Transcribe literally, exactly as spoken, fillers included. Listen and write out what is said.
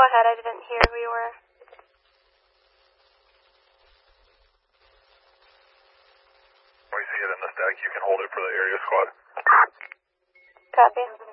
ahead. I didn't hear who you were. When you see it in the stack, you can hold it for the area squad. Copy.